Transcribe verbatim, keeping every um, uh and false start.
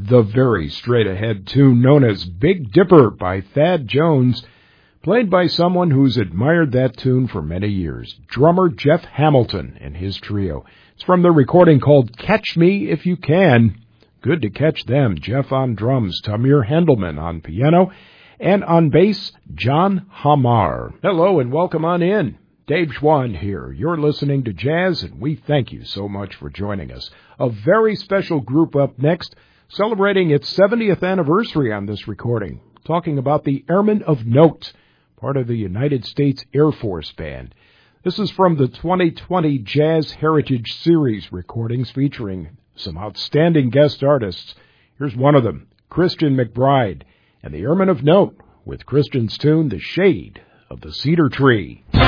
the very straight-ahead tune known as Big Dipper by Thad Jones, played by someone who's admired that tune for many years, drummer Jeff Hamilton and his trio. It's from the recording called Catch Me If You Can. Good to catch them. Jeff on drums, Tamir Hendelman on piano, and on bass, John Hamar. Hello and welcome on in. Dave Schwann here. You're listening to Jazz, and we thank you so much for joining us. A very special group up next, celebrating its seventieth anniversary on this recording, talking about the Airmen of Note, part of the United States Air Force Band. This is from the twenty twenty Jazz Heritage Series recordings featuring some outstanding guest artists. Here's one of them, Christian McBride, and the Airmen of Note with Christian's tune, The Shade of the Cedar Tree.